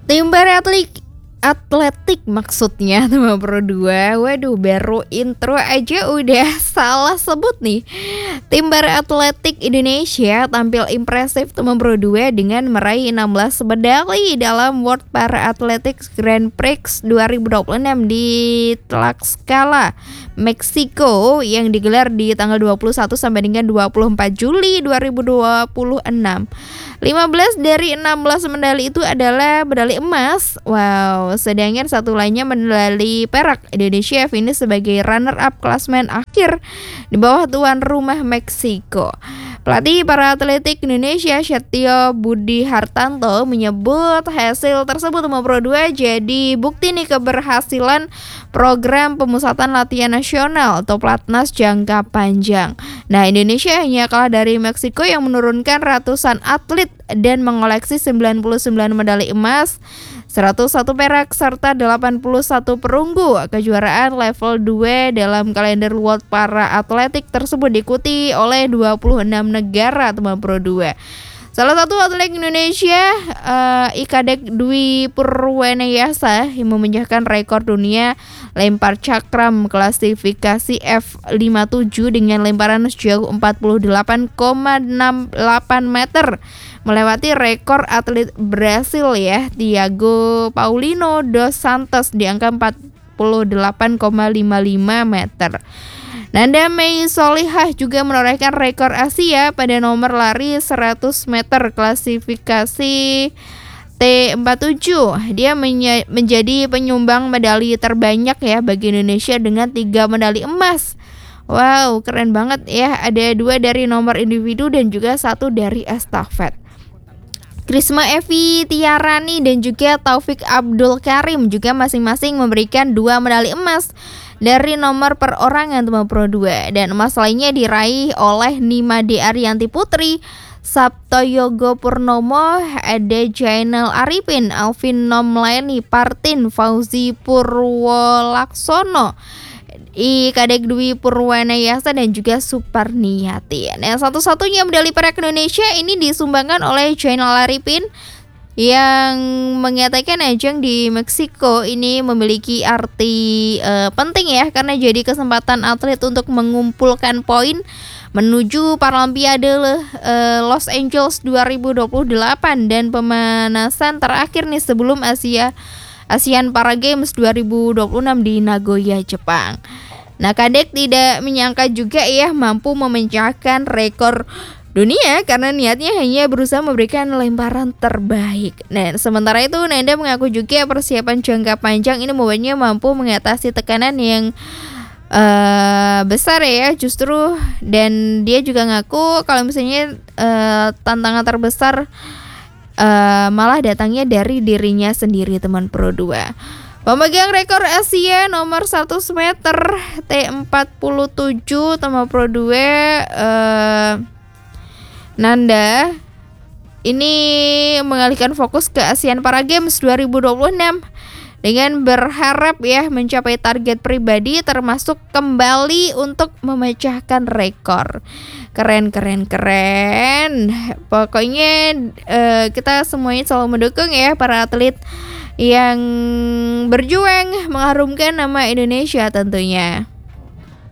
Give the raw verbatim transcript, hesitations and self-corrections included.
Timber atletik atletik maksudnya teman Pro dua. Waduh, baru intro aja udah salah sebut nih. Timber Atletik Indonesia tampil impresif teman Pro dua dengan meraih enam belas medali dalam World Para Athletics Grand Prix dua ribu dua puluh enam di Tlaxcala, Meksiko yang digelar di tanggal dua puluh satu sampai dengan dua puluh empat Juli dua ribu dua puluh enam. lima belas dari enam belas medali itu adalah medali emas. Wow, sedangkan satu lainnya medali perak. Indonesia finish sebagai runner up klasmen akhir di bawah tuan rumah Meksiko. Pelatih para atletik Indonesia Setio Budi Hartanto menyebut hasil tersebut sama Pro dua jadi bukti nih keberhasilan program pemusatan latihan nasional atau Platnas jangka panjang. Nah, Indonesia hanya kalah dari Meksiko yang menurunkan ratusan atlet dan mengoleksi sembilan puluh sembilan medali emas, seratus satu perak, serta delapan puluh satu perunggu. Kejuaraan level dua dalam kalender World Para Atletik tersebut diikuti oleh dua puluh enam negara teman Pro dua. Salah satu atlet Indonesia, uh, Ikadek Dwi Purwanayasa, yang memecahkan rekor dunia lempar cakram klasifikasi F lima puluh tujuh dengan lemparan sejauh empat puluh delapan koma enam delapan meter, melewati rekor atlet Brasil ya, Thiago Paulino dos Santos di angka empat puluh delapan koma lima lima meter. Nanda Mei Solihah juga menorehkan rekor Asia pada nomor lari seratus meter klasifikasi T empat puluh tujuh. Dia menye- menjadi penyumbang medali terbanyak ya bagi Indonesia dengan tiga medali emas. Wow, keren banget ya. Ada dua dari nomor individu dan juga satu dari estafet. Krisma Evi Tiarani dan juga Taufik Abdul Karim juga masing-masing memberikan dua medali emas dari nomor perorangan teman Pro dua, dan emas lainnya diraih oleh Nimade Arianti Putri, Sabto Yogo Purnomo, ada Jainal Arifin, Alvin Nomleni, Partin Fauzi Purwolaksono, I Kadek Dwi Purwanayasa dan juga Suparniyati. Nah, satu-satunya medali perak Indonesia ini disumbangkan oleh Jainal Arifin yang mengatakan ajang di Meksiko ini memiliki arti uh, penting ya, karena jadi kesempatan atlet untuk mengumpulkan poin menuju Paralimpiade uh, Los Angeles dua ribu dua puluh delapan dan pemanasan terakhir nih sebelum Asia ASEAN Para Games dua ribu dua puluh enam di Nagoya, Jepang. Nah, Kadek tidak menyangka juga ya mampu memecahkan rekor dunia karena niatnya hanya berusaha memberikan lemparan terbaik. Nah, sementara itu Nanda mengaku juga persiapan jangka panjang ini membuatnya mampu mengatasi tekanan yang uh, besar ya justru, dan dia juga ngaku kalau misalnya uh, tantangan terbesar uh, malah datangnya dari dirinya sendiri teman Pro dua. Pemegang rekor Asia nomor seratus meter T empat puluh tujuh teman Pro dua, uh, Nanda ini mengalihkan fokus ke ASEAN Para Games dua ribu dua puluh enam dengan berharap ya mencapai target pribadi termasuk kembali untuk memecahkan rekor. Keren keren keren. Pokoknya eh, kita semuanya selalu mendukung ya para atlet yang berjuang mengharumkan nama Indonesia tentunya.